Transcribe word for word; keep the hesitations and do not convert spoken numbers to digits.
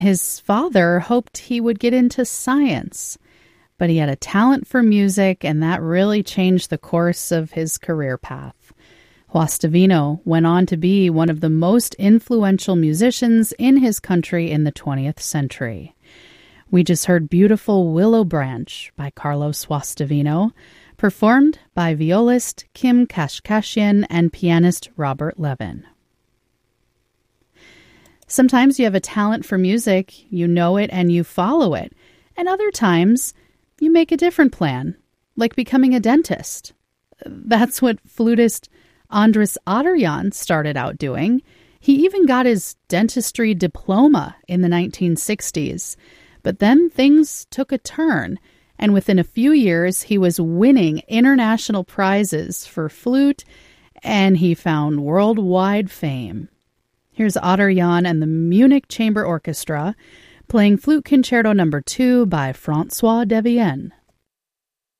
His father hoped he would get into science, but he had a talent for music, and that really changed the course of his career path. Guastavino went on to be one of the most influential musicians in his country in the twentieth century. We just heard beautiful Willow Branch by Carlos Guastavino, performed by violist Kim Kashkashian and pianist Robert Levin. Sometimes you have a talent for music, you know it and you follow it, and other times you make a different plan, like becoming a dentist. That's what flutist Andras Otterjan started out doing. He even got his dentistry diploma in the nineteen sixties. But then things took a turn, and within a few years he was winning international prizes for flute, and he found worldwide fame. Here's Otterjan and the Munich Chamber Orchestra playing Flute Concerto number two by François Devienne.